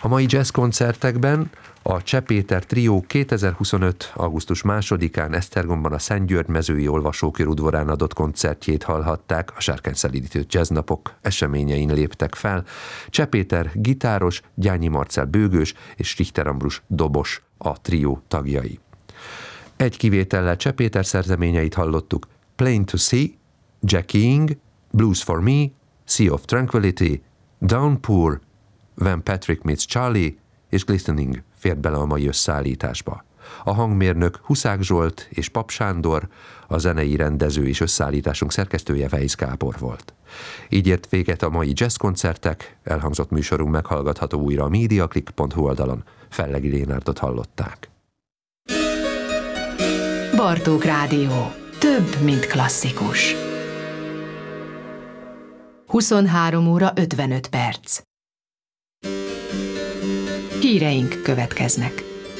A mai jazzkoncertekben a Cseh Péter Trió 2025. augusztus 2-án Esztergomban a Szent György Mezői Olvasókör udvarán adott koncertjét hallhatták, a Sárkány-szelídítő jazznapok eseményein léptek fel. Cseh Péter gitáros, Gyányi Marcell bőgős és Richter Ambrus dobos a trió tagjai. Egy kivétellel Cseh Péter szerzeményeit hallottuk: Plain to See, Jack King, Blues for Me, Sea of Tranquility, Downpour, When Patrick Meets Charlie és Glistening fért bele a mai összeállításba. A hangmérnök Huszák Zsolt és Pap Sándor, a zenei rendező és összeállításunk szerkesztője Weisz Gábor volt. Így ért véget a mai jazzkoncertek, elhangzott műsorunk meghallgatható újra a mediaclick.hu oldalon. Fellegi Lénárdot hallották. Bartók Rádió. Több, mint klasszikus. 23 óra 55 perc. Híreink következnek.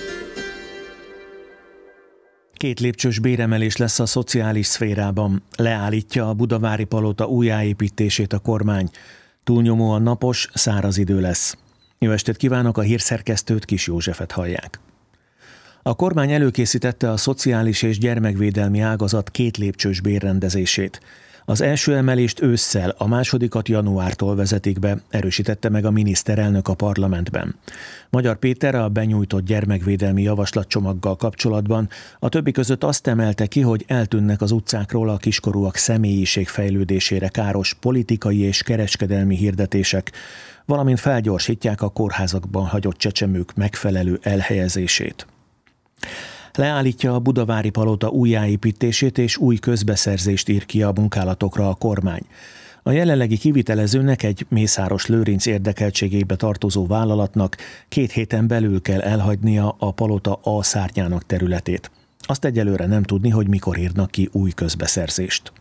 2 lépcsős béremelés lesz a szociális szférában. Leállítja a Budavári Palota újjáépítését a kormány. Túlnyomóan napos, száraz idő lesz. Jó estét kívánok, a hírszerkesztőt, Kis Józsefet hallják. A kormány előkészítette a szociális és gyermekvédelmi ágazat 2 lépcsős bérrendezését. Az első emelést ősszel, a másodikat januártól vezetik be, erősítette meg a miniszterelnök a parlamentben. Magyar Péter a benyújtott gyermekvédelmi javaslatcsomaggal kapcsolatban a többi között azt emelte ki, hogy eltűnnek az utcákról a kiskorúak személyiségfejlődésére káros politikai és kereskedelmi hirdetések, valamint felgyorsítják a kórházakban hagyott csecsemők megfelelő elhelyezését. Leállítja a Budavári Palota újjáépítését és új közbeszerzést ír ki a munkálatokra a kormány. A jelenlegi kivitelezőnek, egy Mészáros Lőrinc érdekeltségébe tartozó vállalatnak 2 héten belül kell elhagynia a palota A szárnyának területét. Azt egyelőre nem tudni, hogy mikor írnak ki új közbeszerzést.